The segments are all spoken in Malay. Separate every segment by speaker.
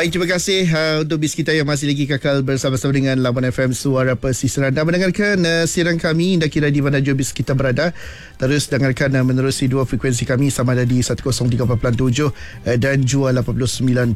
Speaker 1: Baik, terima kasih untuk bis kita yang masih lagi kekal bersama-sama dengan Labuan FM Suara Pesisir. Anda mendengarkan siaran kami dah kira di mana jua bis kita berada. Terus dengarkan menerusi dua frekuensi kami sama ada di 103.7 dan jua 89.4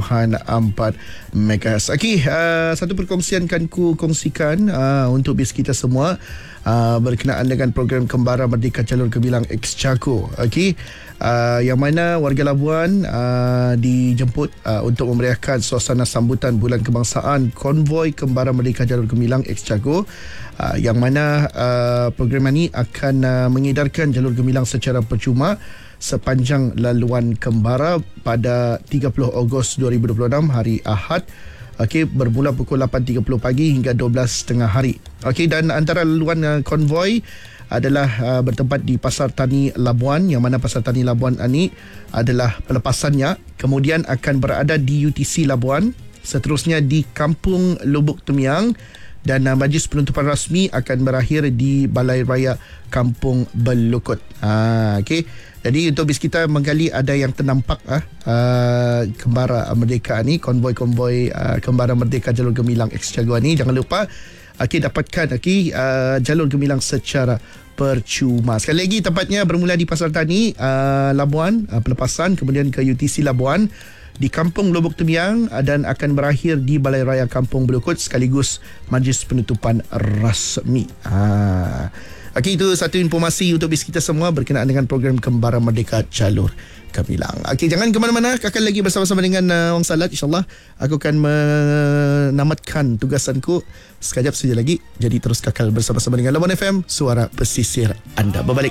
Speaker 1: MHz. Okey, satu perkongsian kan ku kongsikan untuk bis kita semua berkenaan dengan program Kembara Merdeka Jalur Gemilang Ex-Cako. Okey, yang mana warga Labuan dijemput untuk memeriahkan suasana sambutan Bulan Kebangsaan Konvoi Kembara Merdeka Jalur Gemilang Ex-Cako, yang mana program ini akan mengedarkan jalur gemilang secara percuma sepanjang laluan Kembara pada 30 Ogos 2026 hari Ahad. Okey, bermula pukul 8.30 pagi hingga 12.30 hari. Okey, dan antara laluan konvoi adalah bertempat di Pasar Tani Labuan, yang mana Pasar Tani Labuan ini adalah pelepasannya. Kemudian akan berada di UTC Labuan, seterusnya di Kampung Lubuk Tumiang, dan majlis penutupan rasmi akan berakhir di Balai Raya Kampung Belukut. Okey. Jadi untuk bis kita menggali ada yang ternampak Kembara Merdeka ni, konvoi-konvoi Kembara Merdeka Jalur Gemilang Ex-Cako ni. Jangan lupa dapatkan jalur gemilang secara percuma. Sekali lagi, tempatnya bermula di Pasar Tani Labuan, pelepasan, kemudian ke UTC Labuan, di Kampung Lubuk Tumiang, dan akan berakhir di Balai Raya Kampung Belukut sekaligus majlis penutupan rasmi. Okey, itu satu informasi untuk bis kita semua berkenaan dengan program Kembara Merdeka Jalur Gemilang. Okey, jangan ke mana-mana, kakak lagi bersama-sama dengan Wang Salat. InsyaAllah aku akan menamatkan tugasanku sekejap saja lagi. Jadi terus kakak bersama-sama dengan Labuan FM, Suara Pesisir anda. Berbalik.